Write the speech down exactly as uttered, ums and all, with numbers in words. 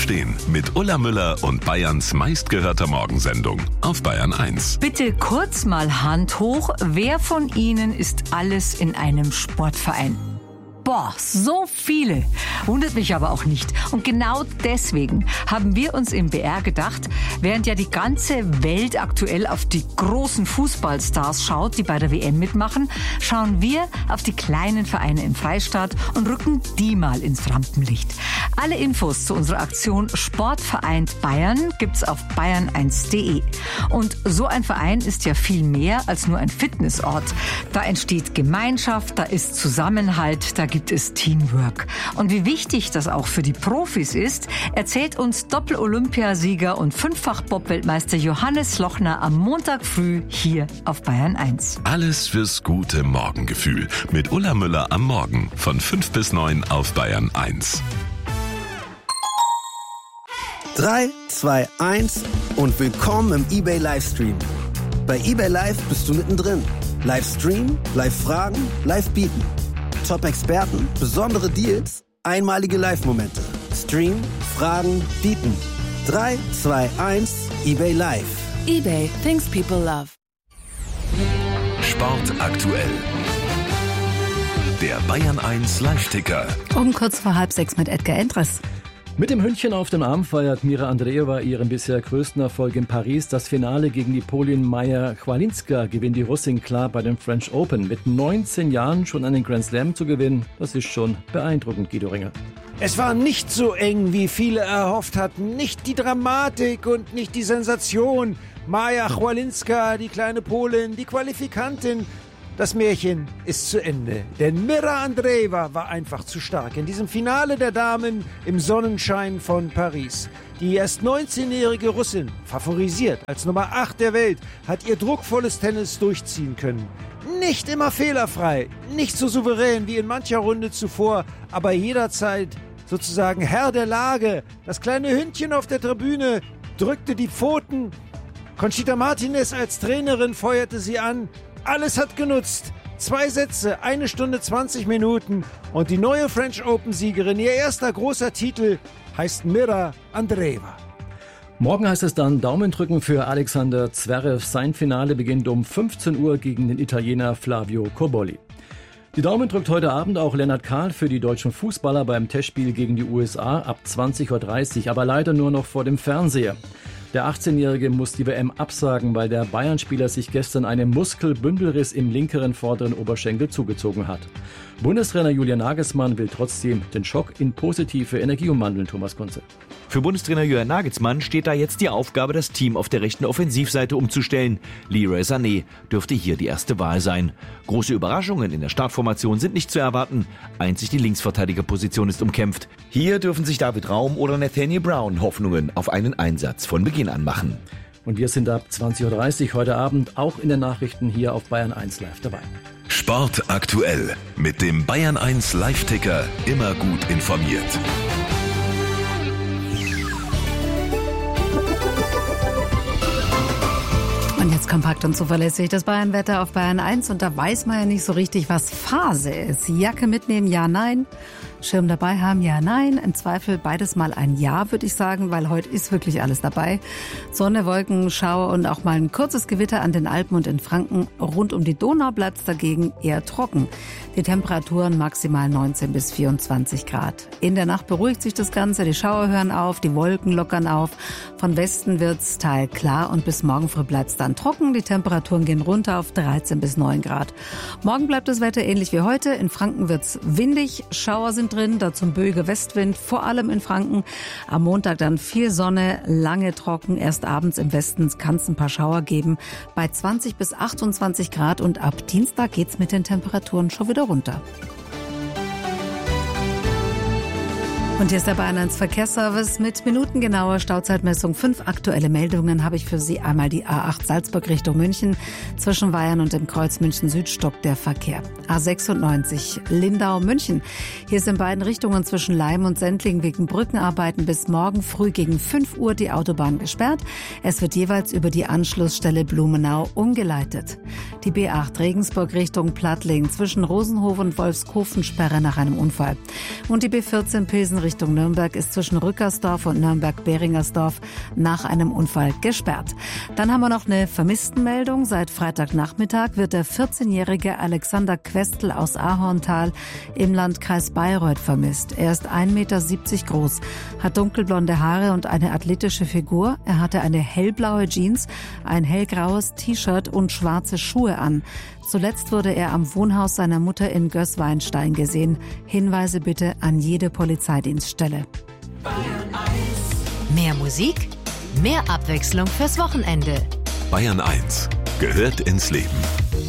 Aufstehen mit Ulla Müller und Bayerns meistgehörter Morgensendung auf Bayern eins. Bitte kurz mal Hand hoch. Wer von Ihnen ist alles in einem Sportverein? Boah, so viele. Wundert mich aber auch nicht. Und genau deswegen haben wir uns im B R gedacht, während ja die ganze Welt aktuell auf die großen Fußballstars schaut, die bei der W M mitmachen, schauen wir auf die kleinen Vereine im Freistaat und rücken die mal ins Rampenlicht. Alle Infos zu unserer Aktion Sportvereint Bayern gibt's auf bayern eins punkt de. Und so ein Verein ist ja viel mehr als nur ein Fitnessort. Da entsteht Gemeinschaft, da ist Zusammenhalt, da gibt es Teamwork. Und wie wichtig das auch für die Profis ist, erzählt uns Doppel-Olympiasieger und Fünffach-Bob-Weltmeister Johannes Lochner am Montag früh hier auf Bayern eins. Alles fürs gute Morgengefühl mit Ulla Müller am Morgen von fünf bis neun auf Bayern eins. drei, zwei, eins und willkommen im eBay Livestream. Bei eBay Live bist du mittendrin. Livestream, Live-Fragen, Live-Bieten. Top-Experten, besondere Deals, einmalige Live-Momente. Stream, Fragen, Bieten. drei, zwei, eins, eBay Live. eBay, things people love. Sport aktuell. Der Bayern eins Live-Ticker. Um kurz vor halb sechs mit Edgar Endres. Mit dem Hündchen auf dem Arm feiert Mira Andreeva ihren bisher größten Erfolg in Paris. Das Finale gegen die Polin Maja Chwalinska gewinnt die Russin klar bei den French Open. Mit neunzehn Jahren schon einen Grand Slam zu gewinnen, das ist schon beeindruckend, Guido Ringer. Es war nicht so eng, wie viele erhofft hatten. Nicht die Dramatik und nicht die Sensation. Maja Chwalinska, die kleine Polin, die Qualifikantin. Das Märchen ist zu Ende, denn Mira Andreeva war einfach zu stark in diesem Finale der Damen im Sonnenschein von Paris. Die erst neunzehnjährige Russin, favorisiert als Nummer acht der Welt, hat ihr druckvolles Tennis durchziehen können. Nicht immer fehlerfrei, nicht so souverän wie in mancher Runde zuvor, aber jederzeit sozusagen Herr der Lage. Das kleine Hündchen auf der Tribüne drückte die Pfoten. Conchita Martinez als Trainerin feuerte sie an. Alles hat genutzt. Zwei Sätze, eine Stunde zwanzig Minuten und die neue French Open-Siegerin, ihr erster großer Titel, heißt Mira Andreeva. Morgen heißt es dann Daumendrücken für Alexander Zverev. Sein Finale beginnt um fünfzehn Uhr gegen den Italiener Flavio Cobolli. Die Daumen drückt heute Abend auch Lennart Kahl für die deutschen Fußballer beim Testspiel gegen die U S A ab zwanzig Uhr dreißig, aber leider nur noch vor dem Fernseher. Der achtzehnjährige muss die W M absagen, weil der Bayern-Spieler sich gestern einen Muskelbündelriss im linkeren vorderen Oberschenkel zugezogen hat. Bundestrainer Julian Nagelsmann will trotzdem den Schock in positive Energie umwandeln, Thomas Kunze. Für Bundestrainer Julian Nagelsmann steht da jetzt die Aufgabe, das Team auf der rechten Offensivseite umzustellen. Leroy Sané dürfte hier die erste Wahl sein. Große Überraschungen in der Startformation sind nicht zu erwarten. Einzig die Linksverteidigerposition ist umkämpft. Hier dürfen sich David Raum oder Nathaniel Brown Hoffnungen auf einen Einsatz von Beginn an machen. Und wir sind ab zwanzig Uhr dreißig heute Abend auch in den Nachrichten hier auf Bayern eins Live dabei. Sport aktuell mit dem Bayern eins Live-Ticker, immer gut informiert. Und jetzt kompakt und zuverlässig das Bayernwetter auf Bayern eins. Und da weiß man ja nicht so richtig, was Phase ist. Jacke mitnehmen, ja, nein. Schirm dabei haben, ja, nein. Im Zweifel beides mal ein Ja, würde ich sagen, weil heute ist wirklich alles dabei. Sonne, Wolken, Schauer und auch mal ein kurzes Gewitter an den Alpen und in Franken. Rund um die Donau bleibt es dagegen eher trocken. Die Temperaturen maximal neunzehn bis vierundzwanzig Grad. In der Nacht beruhigt sich das Ganze, die Schauer hören auf, die Wolken lockern auf. Von Westen wird's teilklar und bis morgen früh bleibt's dann trocken. Die Temperaturen gehen runter auf dreizehn bis neun Grad. Morgen bleibt das Wetter ähnlich wie heute. In Franken wird's windig, Schauer sind drin, dazu ein böiger Westwind, vor allem in Franken. Am Montag dann viel Sonne, lange trocken. Erst abends im Westen kann es ein paar Schauer geben. Bei zwanzig bis achtundzwanzig Grad und ab Dienstag geht's mit den Temperaturen schon wieder runter. Und hier ist der Bayern eins Verkehrsservice mit minutengenauer Stauzeitmessung. Fünf aktuelle Meldungen habe ich für Sie. Einmal die A acht Salzburg Richtung München. Zwischen Weyern und dem Kreuz München Süd stockt der Verkehr. A sechsundneunzig Lindau München. Hier ist in beiden Richtungen zwischen Leim und Sendling wegen Brückenarbeiten bis morgen früh gegen fünf Uhr die Autobahn gesperrt. Es wird jeweils über die Anschlussstelle Blumenau umgeleitet. Die B acht Regensburg Richtung Plattling zwischen Rosenhof und Wolfskofen Sperre nach einem Unfall. Und die B vierzehn Pilsen Richtung Nürnberg ist zwischen Rückersdorf und Nürnberg-Beringersdorf nach einem Unfall gesperrt. Dann haben wir noch eine Vermisstenmeldung. Seit Freitagnachmittag wird der vierzehnjährige Alexander Questel aus Ahorntal im Landkreis Bayreuth vermisst. Er ist ein Meter siebzig groß, hat dunkelblonde Haare und eine athletische Figur. Er hatte eine hellblaue Jeans, ein hellgraues T-Shirt und schwarze Schuhe an. Zuletzt wurde er am Wohnhaus seiner Mutter in Gößweinstein gesehen. Hinweise bitte an jede Polizeidienststelle. Mehr Musik, mehr Abwechslung fürs Wochenende. Bayern eins gehört ins Leben.